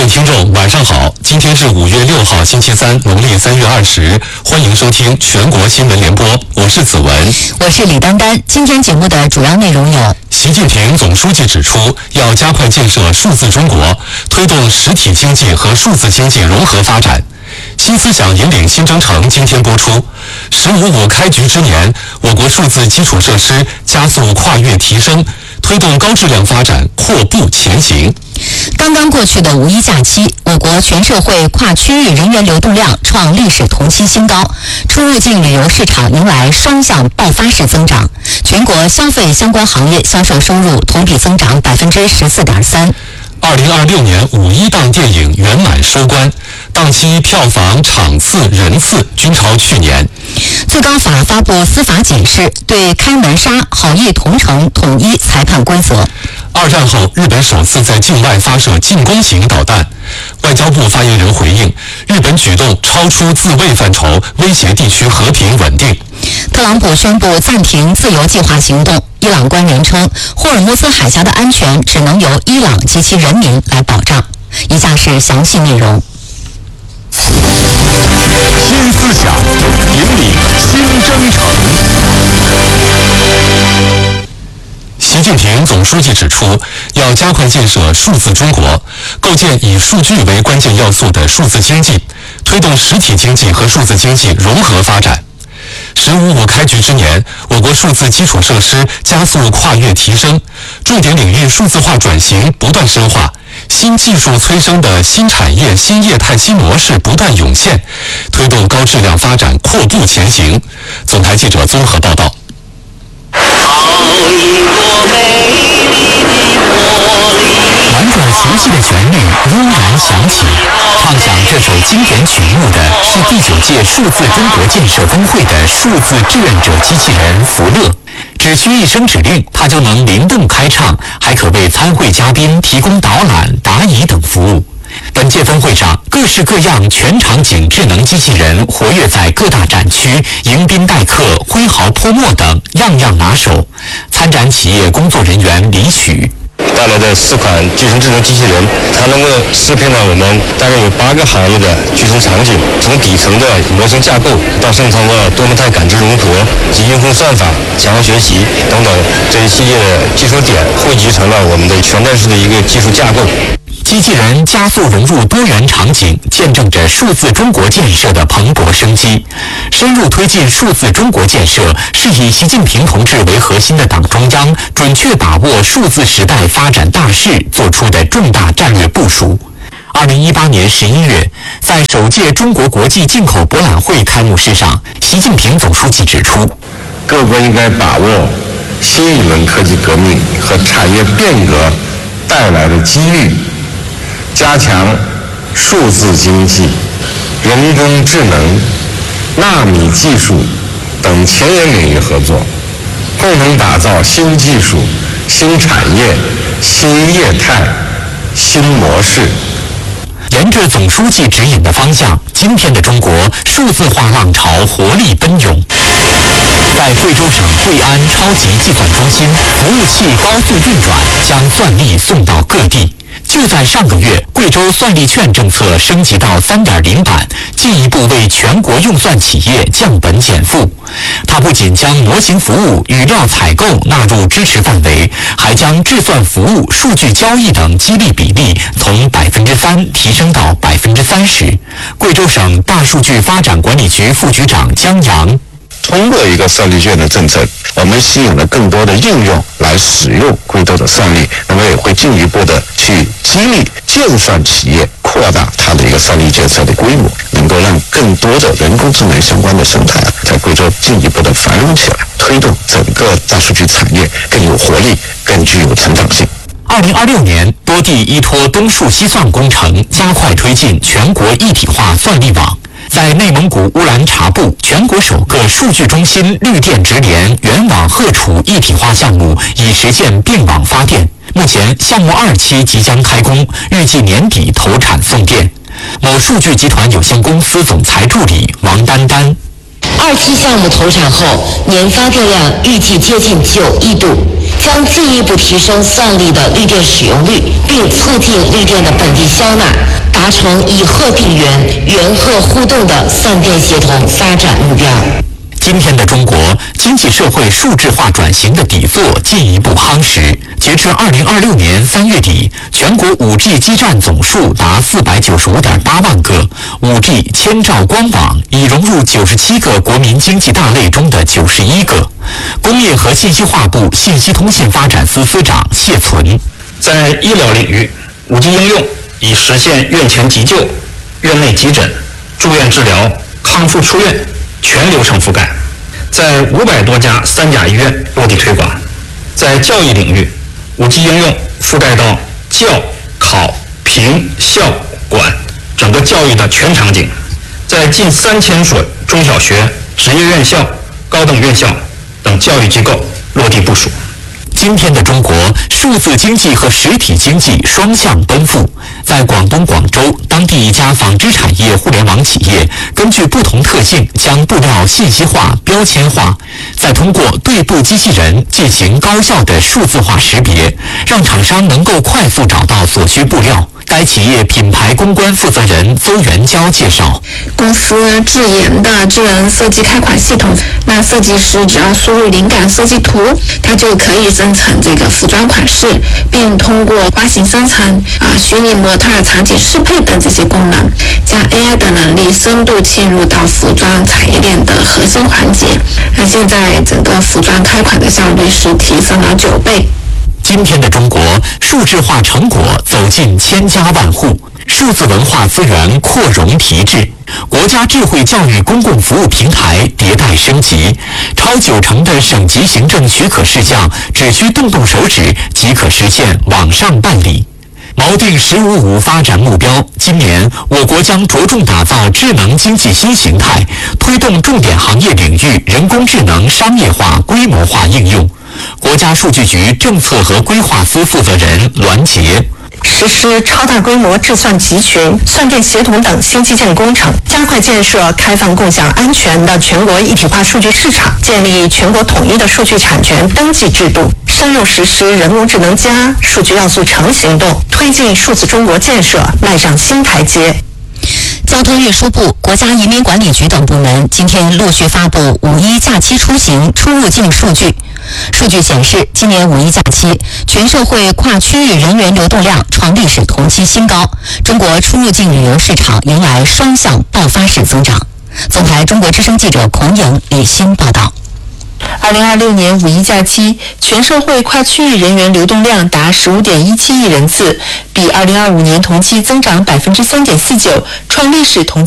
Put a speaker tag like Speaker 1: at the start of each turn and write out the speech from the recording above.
Speaker 1: 听众晚上好，今天是5月6号星期三，农历3月20，欢迎收听全国新闻联播，我是子文，
Speaker 2: 我是李丹丹。今天节目的主要内容有：
Speaker 1: 习近平总书记指出，要加快建设数字中国，推动实体经济和数字经济融合发展。新思想引领新征程今天播出。“15+5”开局之年，我国数字基础设施加速跨越提升，推动高质量发展阔步前行。
Speaker 2: 刚刚过去的五一假期，我国全社会跨区域人员流动量创历史同期新高，出入境旅游市场迎来双向爆发式增长，全国消费相关行业销售收入同比增长14.3%。
Speaker 1: 2026年五一档电影圆满收官，档期票房、场次、人次均超去年。
Speaker 2: 最高法发布司法解释，对开门沙、好意同城统一裁判规则。
Speaker 1: 二战后，日本首次在境外发射进攻型导弹。外交部发言人回应，日本举动超出自卫范畴，威胁地区和平稳定。
Speaker 2: 特朗普宣布暂停自由计划行动。伊朗官员称，霍尔木兹海峡的安全只能由伊朗及其人民来保障。以下是详细内容。
Speaker 1: 新思想引领新征程。习近平总书记指出，要加快建设数字中国，构建以数据为关键要素的数字经济，推动实体经济和数字经济融合发展。“15+5”开局之年，我国数字基础设施加速跨越提升，重点领域数字化转型不断深化，新技术催生的新产业、新业态、新模式不断涌现，推动高质量发展阔步前行。总台记者综合报道。
Speaker 2: 满载熟悉的旋律悠然响起，唱响这首经典曲目的是第9届数字中国建设峰会的数字志愿者机器人福乐。只需一声指令，它就能灵动开唱，还可为参会嘉宾提供导览、答疑等服务。本届峰会上，各式各样全场景智能机器人活跃在各大展区，迎宾待客、挥毫泼墨等，样样拿手。参展企业工作人员李许
Speaker 3: 带来的4款具成智能机器人，它能够适配了我们大概有8个行业的具成场景，从底层的模型架构到上层的多模态感知融合及应用算法、强化学习等等这一系列的技术点，汇集成了我们的全站式的一个技术架构。
Speaker 2: 机器人加速融入多元场景，见证着数字中国建设的蓬勃生机。深入推进数字中国建设，是以习近平同志为核心的党中央准确把握数字时代发展大势做出的重大战略部署。2018年11月，在首届中国国际进口博览会开幕式上，习近平总书记指出，
Speaker 3: 各国应该把握新一轮科技革命和产业变革带来的机遇，加强数字经济、人工智能、纳米技术等前沿领域合作，共同打造新技术、新产业、新业态、新模式。
Speaker 2: 沿着总书记指引的方向，今天的中国数字化浪潮活力奔涌。在贵州省贵安超级计算中心，服务器高速运转，将算力送到各地。就在上个月，贵州算力券政策升级到3.0版，进一步为全国用算企业降本减负。它不仅将模型服务、语料采购纳入支持范围，还将制算服务、数据交易等激励比例从3%提升到30%。贵州省大数据发展管理局副局长江阳。
Speaker 3: 通过一个算力券的政策，我们吸引了更多的应用来使用贵州的算力，那么也会进一步的去激励建算企业扩大它的一个算力建设的规模，能够让更多的人工智能相关的生态在贵州进一步的繁荣起来，推动整个大数据产业更有活力、更具有成长性。
Speaker 2: 2026年，多地依托东数西算工程，加快推进全国一体化算力网。在内蒙古乌兰察布，全国首个数据中心绿电直连原网荷储一体化项目已实现并网发电。目前，项目2期即将开工，预计年底投产送电。某数据集团有限公司总裁助理王丹丹
Speaker 4: ，2期项目投产后，年发电量预计接近9亿度， 将进一步提升算力的绿电使用率，并促进绿电的本地消纳，达成以核并元、元核互动的算电协同发展目标。
Speaker 2: 今天的中国经济社会数字化转型的底座进一步夯实。截至2026年3月底，全国 5G 基站总数达495.8万个 ，5G 千兆光网已融入97个国民经济大类中的91个。工业和信息化部信息通信发展司司长谢存，
Speaker 5: 在医疗领域，5G 应用已实现院前急救、院内急诊、住院治疗、康复出院全流程覆盖，在500多家3甲医院落地推广。在教育领域，5G 应用覆盖到教、考、评、校、管整个教育的全场景，在近3000所中小学、职业院校、高等院校等教育机构落地部署。
Speaker 2: 今天的中国，数字经济和实体经济双向奔赴。在广东广州，当地一家纺织产业互联网企业根据不同特性，将布料信息化、标签化，再通过对布机器人进行高效的数字化识别，让厂商能够快速找到所需布料。该企业品牌公关负责人邹元娇介绍，
Speaker 6: 公司自研的智能设计开款系统，那设计师只要输入灵感设计图，它就可以生成这个服装款式，并通过花型生成、虚拟模特场景适配等这些功能，将 AI 的能力深度嵌入到服装产业链的核心环节。那现在整个服装开款的效率是提升了9倍。
Speaker 2: 今天的中国，数字化成果走进千家万户，数字文化资源扩容提质，国家智慧教育公共服务平台迭代升级，超90%的省级行政许可事项只需动动手指即可实现网上办理。锚定“15+5”发展目标，今年我国将着重打造智能经济新形态，推动重点行业领域人工智能商业化、规模化应用。国家数据局政策和规划司负责人栾杰，
Speaker 7: 实施超大规模智算集群、算电协同等新基建工程，加快建设开放、共享、安全的全国一体化数据市场，建立全国统一的数据产权登记制度，深入实施人工智能加数据要素城行动，推进数字中国建设迈上新台阶。
Speaker 8: 交通运输部、国家移民管理局等部门今天陆续发布5·1假期出行出入境数据。数据显示，今年5·1假期，全社会跨区域人员流动量创历史同期新高，中国出入境旅游市场迎来双向爆发式增长。总台中国之声记者孔颖、李欣报道。
Speaker 9: 2026年5·1假期，全社会跨区域人员流动量达15.17亿人次，比2025年同期增长3.49%，创历史同